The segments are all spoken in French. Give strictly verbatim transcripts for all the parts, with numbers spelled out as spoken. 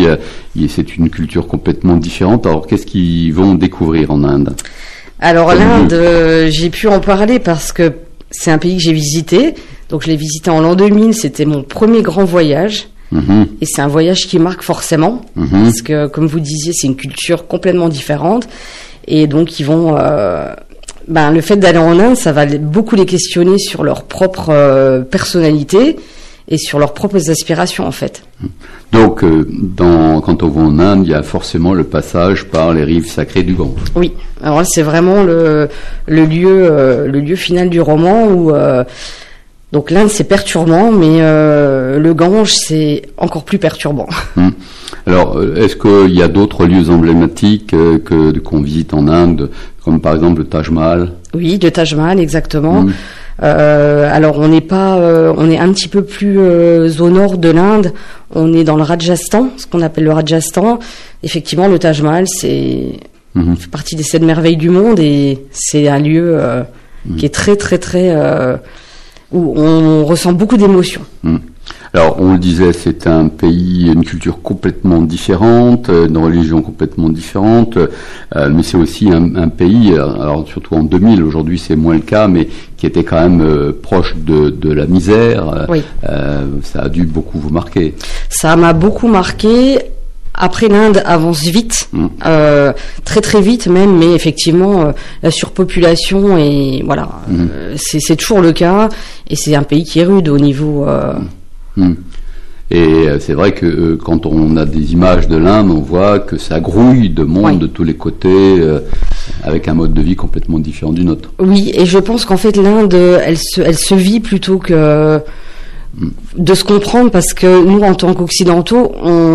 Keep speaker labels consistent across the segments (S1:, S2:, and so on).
S1: euh, c'est une culture complètement différente. Alors, qu'est-ce qu'ils vont découvrir en Inde?
S2: Alors, l'Inde, euh, j'ai pu en parler parce que c'est un pays que j'ai visité. Donc, je l'ai visité en l'an deux mille. C'était mon premier grand voyage. Mmh. Et c'est un voyage qui marque forcément. Mmh. Parce que, comme vous disiez, c'est une culture complètement différente. Et donc, ils vont... Euh, ben, le fait d'aller en Inde, ça va beaucoup les questionner sur leur propre euh, personnalité et sur leurs propres aspirations, en fait.
S1: Donc, euh, dans, quand on va en Inde, il y a forcément le passage par les rives sacrées du Gange.
S2: Oui. Alors là, c'est vraiment le, le lieu, euh, le lieu final du roman où, euh, donc l'Inde, c'est perturbant, mais euh, le Gange, c'est encore plus perturbant.
S1: Hum. Alors, est-ce qu'il y a d'autres lieux emblématiques euh, que qu'on visite en Inde, comme par exemple le Taj Mahal?
S2: Oui, le Taj Mahal, exactement. Hum. Euh, alors on n'est pas, euh, on est un petit peu plus euh, au nord de l'Inde. On est dans le Rajasthan, ce qu'on appelle le Rajasthan. Effectivement, le Taj Mahal, c'est mmh. fait partie des sept merveilles du monde et c'est un lieu euh, mmh. qui est très très très euh, où on ressent beaucoup d'émotions. Mmh.
S1: Alors, on le disait, c'est un pays, une culture complètement différente, une religion complètement différente, euh, mais c'est aussi un, un pays, alors surtout en deux mille, aujourd'hui c'est moins le cas, mais qui était quand même euh, proche de, de la misère.
S2: Oui.
S1: Euh, ça a dû beaucoup vous marquer.
S2: Ça m'a beaucoup marqué. Après, l'Inde avance vite, mmh. euh, très très vite même, mais effectivement, euh, la surpopulation et voilà, mmh. euh, c'est, c'est toujours le cas, et c'est un pays qui est rude au niveau. Euh,
S1: mmh. Et c'est vrai que euh, quand on a des images de l'Inde, on voit que ça grouille de monde oui. de tous les côtés, euh, avec un mode de vie complètement différent du nôtre.
S2: Oui, et je pense qu'en fait l'Inde, elle se, elle se vit plutôt que de se comprendre, parce que nous, en tant qu'occidentaux,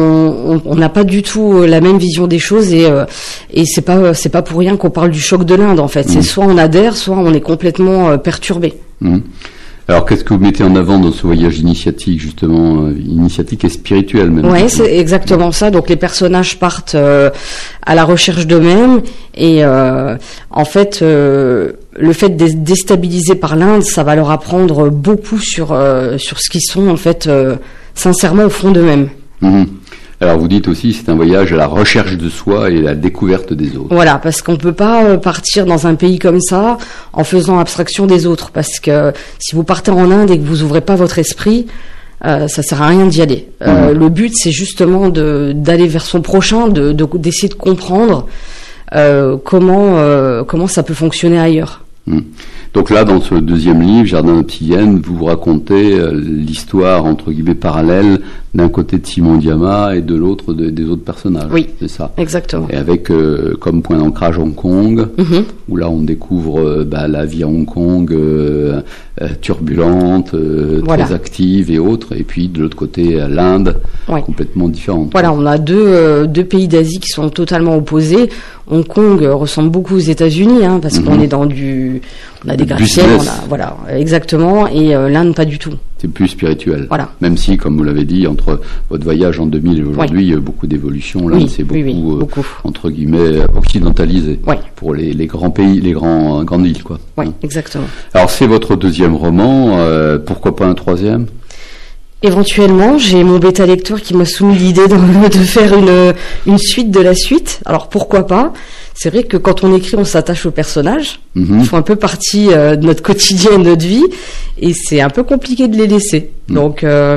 S2: on n'a pas du tout la même vision des choses, et, euh, et c'est pas c'est pas pour rien qu'on parle du choc de l'Inde. En fait, mmh. c'est soit on adhère, soit on est complètement euh, perturbé.
S1: Mmh. Alors, qu'est-ce que vous mettez en avant dans ce voyage initiatique, justement, euh, initiatique et spirituel même?
S2: Oui, c'est exactement ça. Donc, les personnages partent euh, à la recherche d'eux-mêmes, et euh, en fait, euh, le fait d'être déstabilisé par l'Inde, ça va leur apprendre beaucoup sur euh, sur ce qu'ils sont, en fait, euh, sincèrement au fond d'eux-mêmes.
S1: Mmh. Alors vous dites aussi, c'est un voyage à la recherche de soi et à la découverte des autres.
S2: Voilà, parce qu'on ne peut pas partir dans un pays comme ça en faisant abstraction des autres, parce que si vous partez en Inde et que vous ouvrez pas votre esprit, euh, ça sert à rien d'y aller. Mmh. Euh, le but, c'est justement de d'aller vers son prochain, de, de d'essayer de comprendre euh, comment euh, comment ça peut fonctionner ailleurs.
S1: Mmh. Donc là, dans ce deuxième livre, Jardin de Psyllène, vous racontez euh, l'histoire, entre guillemets, parallèle, d'un côté de Simon Diama et de l'autre de, des autres personnages.
S2: Oui,
S1: c'est ça.
S2: Exactement.
S1: Et avec euh, comme point d'ancrage Hong Kong, mmh. où là on découvre euh, bah, la vie à Hong Kong euh, euh, turbulente, euh, voilà. très active et autres, et puis de l'autre côté l'Inde, ouais. complètement différente.
S2: Voilà, on a deux, euh, deux pays d'Asie qui sont totalement opposés. Hong Kong ressemble beaucoup aux États-Unis, hein, parce mmh. qu'on est dans du, on a des gratte-ciels, on a, voilà, exactement, et euh, l'Inde pas du tout.
S1: C'est plus spirituel.
S2: Voilà.
S1: Même si, comme vous l'avez dit, entre votre voyage en deux mille et aujourd'hui, oui. il y a beaucoup d'évolutions. L'Inde,
S2: oui,
S1: c'est beaucoup,
S2: oui, oui, beaucoup.
S1: Euh, entre guillemets, occidentalisé.
S2: Oui.
S1: Pour les, les grands pays, les grands, grandes îles, quoi.
S2: Oui, hein. Exactement.
S1: Alors, c'est votre deuxième roman. Euh, pourquoi pas un troisième?
S2: Éventuellement, j'ai mon bêta lecteur qui m'a soumis l'idée de, de faire une, une suite de la suite. Alors pourquoi pas? C'est vrai que quand on écrit, on s'attache aux personnages. Mm-hmm. Ils font un peu partie euh, de notre quotidien, de notre vie, et c'est un peu compliqué de les laisser. Mm. Donc euh,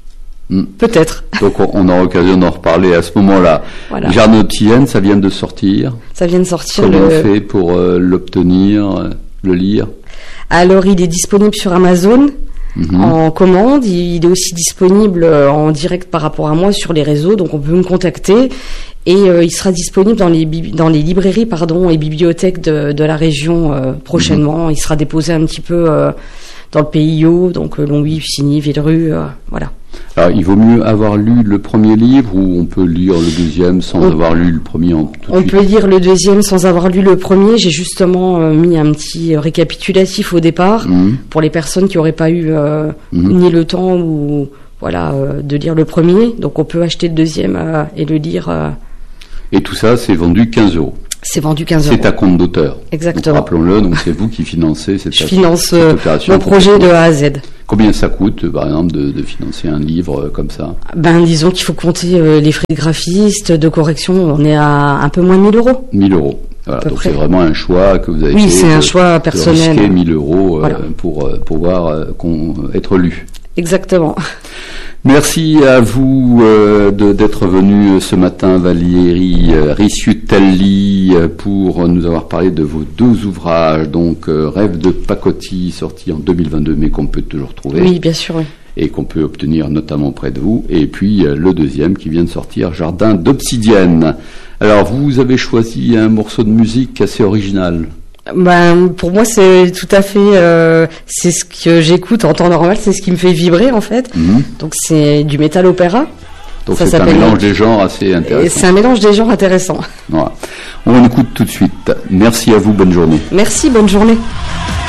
S2: mm. peut-être.
S1: Donc on, on aura l'occasion d'en reparler à ce moment-là. Voilà. Jardin de Psyllène, ça vient de sortir.
S2: Ça vient de sortir.
S1: Comment
S2: le...
S1: on fait pour euh, l'obtenir, le lire?
S2: Alors il est disponible sur Amazon. Mmh. En commande, il est aussi disponible en direct par rapport à moi sur les réseaux, donc on peut me contacter, et euh, il sera disponible dans les bi- dans les librairies pardon et bibliothèques de, de la région euh, prochainement. Mmh. Il sera déposé un petit peu euh, dans le P I O, donc euh, Longwy, Signy, Villerue, euh, voilà.
S1: Alors, il vaut mieux avoir lu le premier livre, ou on peut lire le deuxième sans on, avoir lu le premier en tout de
S2: On
S1: suite.
S2: peut lire le deuxième sans avoir lu le premier. J'ai justement euh, mis un petit euh, récapitulatif au départ mmh. pour les personnes qui n'auraient pas eu euh, mmh. ni le temps ou voilà euh, de lire le premier. Donc, on peut acheter le deuxième euh, et le lire. Euh...
S1: Et tout ça, c'est vendu quinze euros.
S2: C'est vendu quinze euros.
S1: C'est à compte d'auteur.
S2: Exactement.
S1: Donc, rappelons-le, donc c'est vous qui financez cette,
S2: Je finance
S1: cette
S2: euh,
S1: opération.
S2: mon projet de A à Z.
S1: Combien ça coûte, par exemple, de, de financer un livre euh, comme ça?
S2: Ben, disons qu'il faut compter euh, les frais de graphiste, de correction. On est à un peu moins de mille euros.
S1: mille euros. Voilà, donc
S2: près.
S1: c'est vraiment un choix que vous avez
S2: oui,
S1: fait.
S2: Oui, c'est un
S1: de,
S2: choix personnel.
S1: De risquer mille euros euh,
S2: voilà.
S1: pour euh, pouvoir euh, être lu.
S2: Exactement.
S1: Merci à vous euh, de, d'être venu ce matin, Valérie euh, Risciutelli, euh, pour nous avoir parlé de vos deux ouvrages, donc euh, Rêve de pacotille, sorti en deux mille vingt-deux, mais qu'on peut toujours trouver.
S2: Oui, bien sûr, oui.
S1: Et qu'on peut obtenir notamment auprès de vous. Et puis euh, le deuxième qui vient de sortir, Jardin d'obsidienne. Alors, vous avez choisi un morceau de musique assez original.
S2: Ben, pour moi, c'est tout à fait, euh, c'est ce que j'écoute en temps normal, c'est ce qui me fait vibrer en fait. Mm-hmm. Donc c'est du métal opéra.
S1: Donc ça c'est un mélange des genres assez intéressant.
S2: Et c'est un mélange des genres intéressant.
S1: Voilà. On écoute tout de suite. Merci à vous, bonne journée.
S2: Merci, bonne journée.